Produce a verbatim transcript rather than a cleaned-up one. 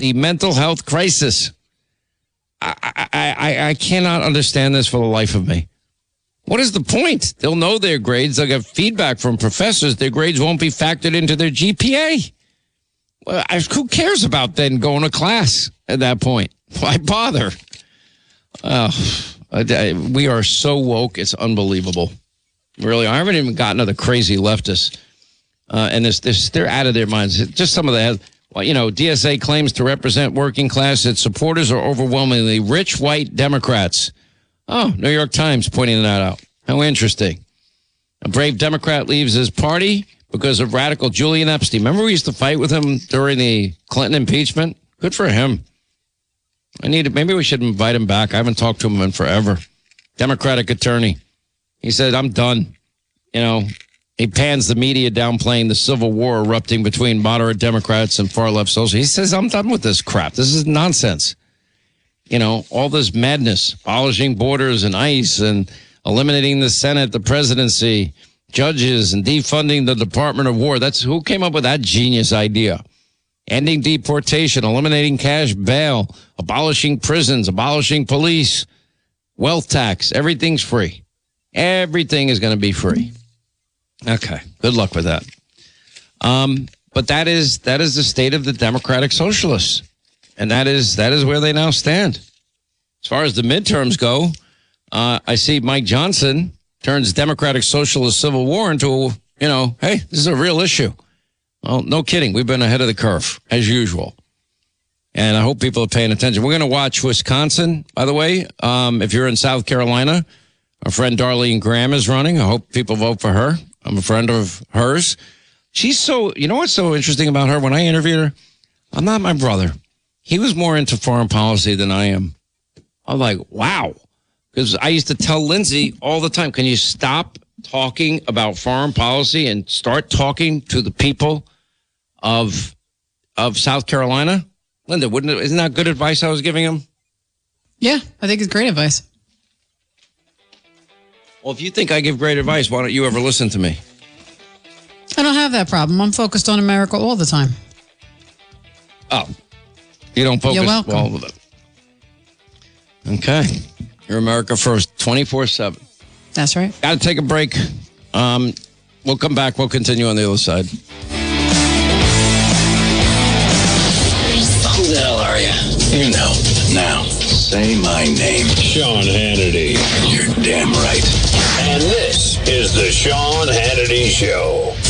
the mental health crisis. I, I, I, I cannot understand this for the life of me. What is the point? They'll know their grades. They'll get feedback from professors. Their grades won't be factored into their G P A. Well, I, who cares about then going to class at that point? Why bother? Uh, I, we are so woke. It's unbelievable. Really, I haven't even gotten to the crazy leftists. Uh, and this, this, they're out of their minds. Just some of the, well, you know, D S A claims to represent working class. Its supporters are overwhelmingly rich white Democrats. Oh, New York Times pointing that out. How interesting. A brave Democrat leaves his party because of radical Julian Epstein. Remember we used to fight with him during the Clinton impeachment? Good for him. I need to, maybe we should invite him back. I haven't talked to him in forever. Democratic attorney. He said, I'm done. You know, he pans the media downplaying the civil war erupting between moderate Democrats and far-left socialists. He says, I'm done with this crap. This is nonsense. You know, all this madness, abolishing borders and ICE and eliminating the Senate, the presidency, judges, and defunding the Department of War. That's who came up with that genius idea. Ending deportation, eliminating cash bail, abolishing prisons, abolishing police, wealth tax. Everything's free. Everything is going to be free. Okay, good luck with that. Um, but that is that is the state of the Democratic Socialists, and that is that is where they now stand. As far as the midterms go, uh, I see Mike Johnson turns Democratic Socialist Civil War into, you know, hey, this is a real issue. Well, no kidding. We've been ahead of the curve, as usual. And I hope people are paying attention. We're going to watch Wisconsin, by the way. Um, if you're in South Carolina, our friend Darlene Graham is running. I hope people vote for her. I'm a friend of hers. She's so, you know what's so interesting about her? When I interviewed her, I'm not my brother. He was more into foreign policy than I am. I'm like, wow. Because I used to tell Lindsay all the time, can you stop talking about foreign policy and start talking to the people of of South Carolina? Linda, wouldn't it, isn't that good advice I was giving him? Yeah, I think it's great advice. Well, if you think I give great advice, why don't you ever listen to me? I don't have that problem. I'm focused on America all the time. Oh, you don't focus? You're welcome. Well, okay. You're America first, twenty-four seven. That's right. Got to take a break. Um, we'll come back. We'll continue on the other side. Who the hell are you? You know. Now, say my name. Sean Hannity. You're damn right. And this is the Sean Hannity Show.